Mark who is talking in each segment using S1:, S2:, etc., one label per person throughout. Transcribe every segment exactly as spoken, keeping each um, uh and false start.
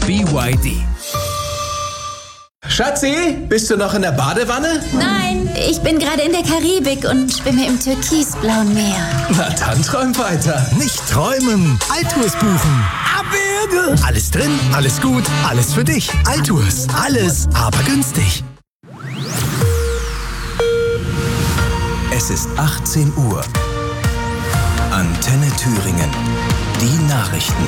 S1: B Y D.
S2: Schatzi, bist du noch in der Badewanne?
S3: Nein, ich bin gerade in der Karibik und schwimme im türkisblauen Meer.
S2: Na dann träum weiter.
S4: Nicht träumen, Altours buchen.
S2: Abwürge!
S4: Alles drin, alles gut, alles für dich. Altours, alles, aber günstig.
S1: Es ist achtzehn Uhr. Antenne Thüringen. Die Nachrichten.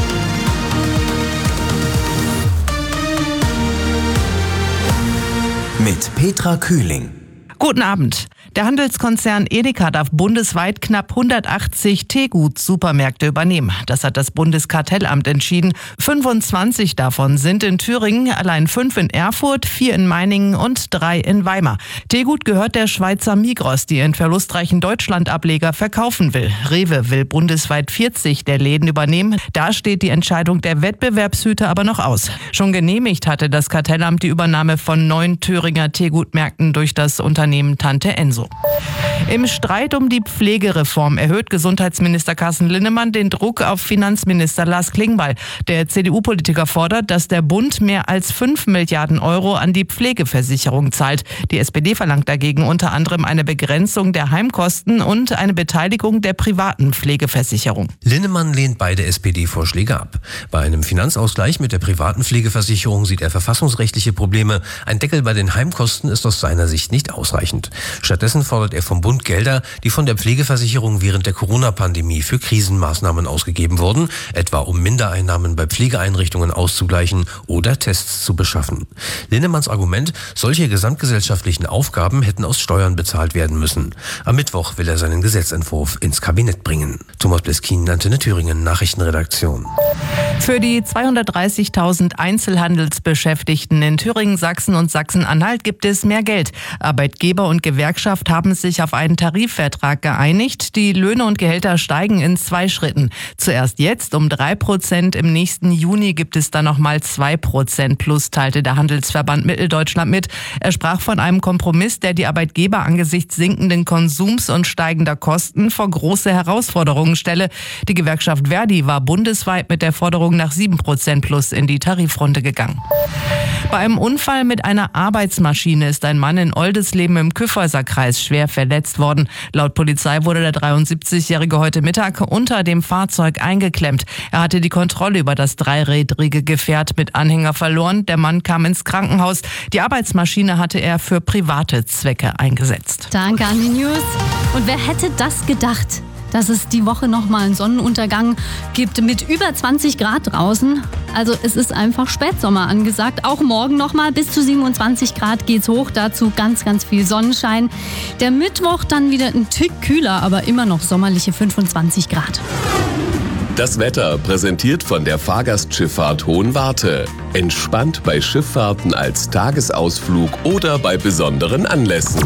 S1: Mit Petra Kühling.
S5: Guten Abend. Der Handelskonzern Edeka darf bundesweit knapp hundertachtzig Teegut-Supermärkte übernehmen. Das hat das Bundeskartellamt entschieden. fünfundzwanzig davon sind in Thüringen, allein fünf in Erfurt, vier in Meiningen und drei in Weimar. Teegut gehört der Schweizer Migros, die ihren verlustreichen Deutschland-Ableger verkaufen will. Rewe will bundesweit vierzig der Läden übernehmen. Da steht die Entscheidung der Wettbewerbshüter aber noch aus. Schon genehmigt hatte das Kartellamt die Übernahme von neun Thüringer Teegutmärkten durch das Unternehmen Tante Enso. Im Streit um die Pflegereform erhöht Gesundheitsminister Carsten Linnemann den Druck auf Finanzminister Lars Klingbeil. Der C D U-Politiker fordert, dass der Bund mehr als fünf Milliarden Euro an die Pflegeversicherung zahlt. Die S P D verlangt dagegen unter anderem eine Begrenzung der Heimkosten und eine Beteiligung der privaten Pflegeversicherung.
S6: Linnemann lehnt beide S P D-Vorschläge ab. Bei einem Finanzausgleich mit der privaten Pflegeversicherung sieht er verfassungsrechtliche Probleme. Ein Deckel bei den Heimkosten ist aus seiner Sicht nicht ausreichend. Stattdessen fordert er vom Bund Gelder, die von der Pflegeversicherung während der Corona-Pandemie für Krisenmaßnahmen ausgegeben wurden, etwa um Mindereinnahmen bei Pflegeeinrichtungen auszugleichen oder Tests zu beschaffen. Linnemanns Argument, solche gesamtgesellschaftlichen Aufgaben hätten aus Steuern bezahlt werden müssen. Am Mittwoch will er seinen Gesetzentwurf ins Kabinett bringen. Thomas Bleskin, Antenne Thüringen, Nachrichtenredaktion.
S5: Für die zweihundertdreißigtausend Einzelhandelsbeschäftigten in Thüringen, Sachsen und Sachsen-Anhalt gibt es mehr Geld. Arbeitgeber und Gewerkschaft haben sich auf einen Tarifvertrag geeinigt. Die Löhne und Gehälter steigen in zwei Schritten. Zuerst jetzt um drei Prozent, im nächsten Juni gibt es dann nochmal zwei Prozent plus, teilte der Handelsverband Mitteldeutschland mit. Er sprach von einem Kompromiss, der die Arbeitgeber angesichts sinkenden Konsums und steigender Kosten vor große Herausforderungen stelle. Die Gewerkschaft Verdi war bundesweit mit der Forderung nach sieben Prozent plus in die Tarifrunde gegangen. Bei einem Unfall mit einer Arbeitsmaschine ist ein Mann in Oldesleben im Kyffhäuserkreis schwer verletzt worden. Laut Polizei wurde der dreiundsiebzigjährige heute Mittag unter dem Fahrzeug eingeklemmt. Er hatte die Kontrolle über das dreirädrige Gefährt mit Anhänger verloren. Der Mann kam ins Krankenhaus. Die Arbeitsmaschine hatte er für private Zwecke eingesetzt.
S7: Danke an die News. Und wer hätte das gedacht, dass es die Woche nochmal einen Sonnenuntergang gibt mit über zwanzig Grad draußen. Also es ist einfach Spätsommer angesagt. Auch morgen nochmal bis zu siebenundzwanzig Grad geht's hoch. Dazu ganz, ganz viel Sonnenschein. Der Mittwoch dann wieder ein Tick kühler, aber immer noch sommerliche fünfundzwanzig Grad.
S8: Das Wetter präsentiert von der Fahrgastschifffahrt Hohenwarte. Entspannt bei Schifffahrten als Tagesausflug oder bei besonderen Anlässen.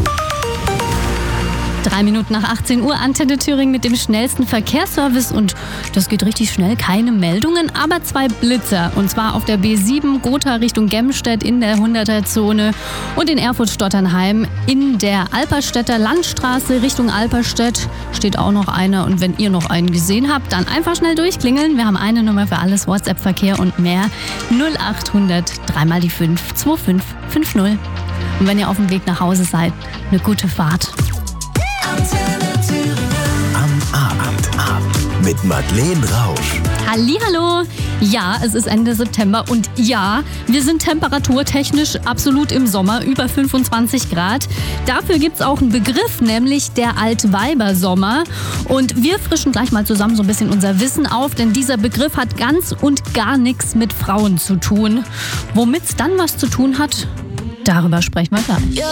S7: Drei Minuten nach achtzehn Uhr, Antenne Thüringen mit dem schnellsten Verkehrsservice und das geht richtig schnell, keine Meldungen, aber zwei Blitzer und zwar auf der B sieben Gotha Richtung Gemstedt in der hunderter-Zone und in Erfurt-Stotternheim in der Alperstädter Landstraße Richtung Alperstedt steht auch noch einer und wenn ihr noch einen gesehen habt, dann einfach schnell durchklingeln. Wir haben eine Nummer für alles, WhatsApp-Verkehr und mehr, null achthundert, dreimal die fünf, zwei fünf fünf null. Und wenn ihr auf dem Weg nach Hause seid, eine gute Fahrt.
S1: Am Abend ab mit Madeleine Rausch.
S7: Hallihallo! Ja, es ist Ende September und ja, wir sind temperaturtechnisch absolut im Sommer, über fünfundzwanzig Grad. Dafür gibt es auch einen Begriff, nämlich der Altweibersommer. Und wir frischen gleich mal zusammen so ein bisschen unser Wissen auf, denn dieser Begriff hat ganz und gar nichts mit Frauen zu tun. Womit es dann was zu tun hat, darüber sprechen wir gleich.